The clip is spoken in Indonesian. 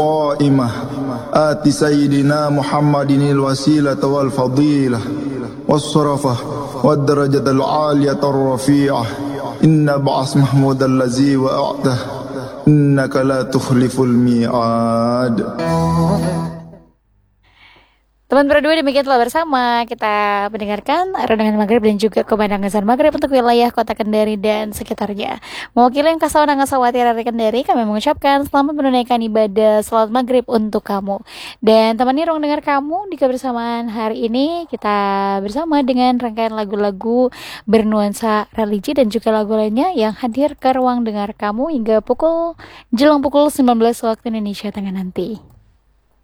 قائمة آت سيدنا محمد الوسيلة والفضيلة والشرفة والدرجة العالية الرفيعة إن بعث محمود الذي وعده إنك لا تخلف الميعاد. Teman berdua, demikian telah bersama kita mendengarkan renungan maghrib dan juga kumandang azan maghrib untuk wilayah kota Kendari dan sekitarnya. Mewakili yang Kasau dan Kasawati dari Kendari, kami mengucapkan selamat menunaikan ibadah salat maghrib untuk kamu. Dan temani ruang dengar kamu di kebersamaan hari ini, kita bersama dengan rangkaian lagu-lagu bernuansa religi dan juga lagu lainnya yang hadir ke ruang dengar kamu hingga jelang pukul 19 waktu Indonesia Tengah nanti.